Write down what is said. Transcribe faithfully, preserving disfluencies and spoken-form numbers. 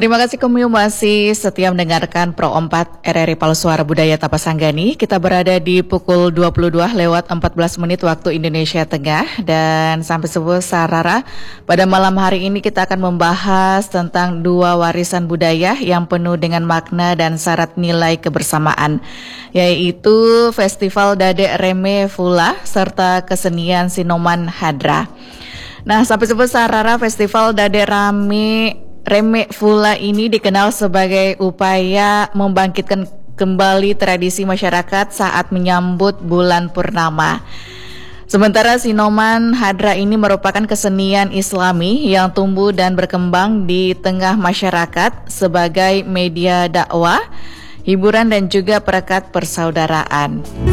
Terima kasih kamu masih setia mendengarkan Pro empat R R I Palu Suara Budaya Tapasanggani. Kita berada di pukul dua puluh dua lewat empat belas menit waktu Indonesia Tengah. Dan sampai subuh Sarara, pada malam hari ini kita akan membahas tentang dua warisan budaya yang penuh dengan makna dan syarat nilai kebersamaan, yaitu Festival Dade Reme Fula serta kesenian Sinoman Hadra. Nah, sampai subuh Sarara, Festival Dade Rame Reme Fula ini dikenal sebagai upaya membangkitkan kembali tradisi masyarakat saat menyambut bulan purnama. Sementara Sinoman Hadra ini merupakan kesenian Islami yang tumbuh dan berkembang di tengah masyarakat sebagai media dakwah, hiburan dan juga perekat persaudaraan.